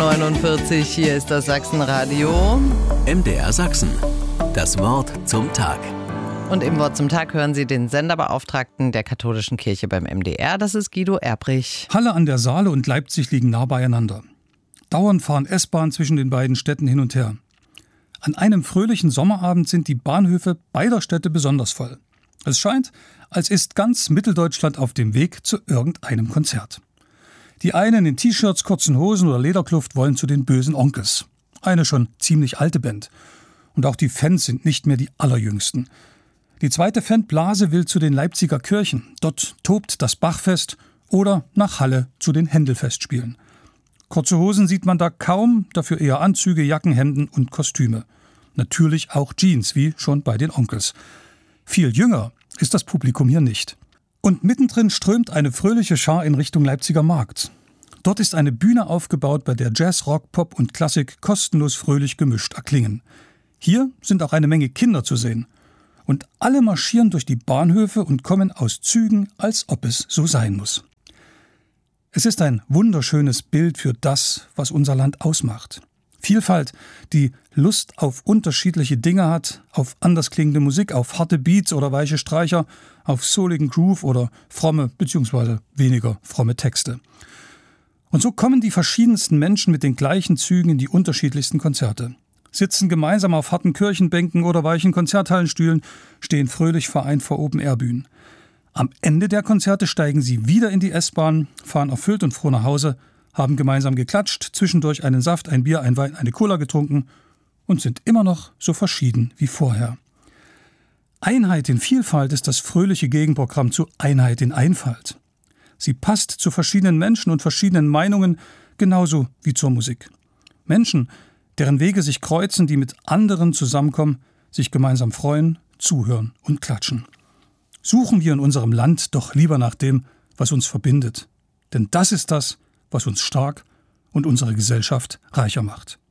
7:49 Uhr, hier ist das Sachsenradio. MDR Sachsen. Das Wort zum Tag. Und im Wort zum Tag hören Sie den Senderbeauftragten der katholischen Kirche beim MDR. Das ist Guido Erbrich. Halle an der Saale und Leipzig liegen nah beieinander. Dauernd fahren S-Bahnen zwischen den beiden Städten hin und her. An einem fröhlichen Sommerabend sind die Bahnhöfe beider Städte besonders voll. Es scheint, als ist ganz Mitteldeutschland auf dem Weg zu irgendeinem Konzert. Die einen in T-Shirts, kurzen Hosen oder Lederkluft wollen zu den bösen Onkels. Eine schon ziemlich alte Band. Und auch die Fans sind nicht mehr die allerjüngsten. Die zweite Fanblase will zu den Leipziger Kirchen. Dort tobt das Bachfest oder nach Halle zu den Händelfestspielen. Kurze Hosen sieht man da kaum, dafür eher Anzüge, Jacken, Hemden und Kostüme. Natürlich auch Jeans, wie schon bei den Onkels. Viel jünger ist das Publikum hier nicht. Und mittendrin strömt eine fröhliche Schar in Richtung Leipziger Markt. Dort ist eine Bühne aufgebaut, bei der Jazz, Rock, Pop und Klassik kostenlos fröhlich gemischt erklingen. Hier sind auch eine Menge Kinder zu sehen. Und alle marschieren durch die Bahnhöfe und kommen aus Zügen, als ob es so sein muss. Es ist ein wunderschönes Bild für das, was unser Land ausmacht. Vielfalt, die Lust auf unterschiedliche Dinge hat, auf anders klingende Musik, auf harte Beats oder weiche Streicher, auf souligen Groove oder fromme bzw. weniger fromme Texte. Und so kommen die verschiedensten Menschen mit den gleichen Zügen in die unterschiedlichsten Konzerte. Sitzen gemeinsam auf harten Kirchenbänken oder weichen Konzerthallenstühlen, stehen fröhlich vereint vor Open-Air-Bühnen. Am Ende der Konzerte steigen sie wieder in die S-Bahn, fahren erfüllt und froh nach Hause, haben gemeinsam geklatscht, zwischendurch einen Saft, ein Bier, ein Wein, eine Cola getrunken und sind immer noch so verschieden wie vorher. Einheit in Vielfalt ist das fröhliche Gegenprogramm zu Einheit in Einfalt. Sie passt zu verschiedenen Menschen und verschiedenen Meinungen, genauso wie zur Musik. Menschen, deren Wege sich kreuzen, die mit anderen zusammenkommen, sich gemeinsam freuen, zuhören und klatschen. Suchen wir in unserem Land doch lieber nach dem, was uns verbindet. Denn das ist das, was uns stark und unsere Gesellschaft reicher macht.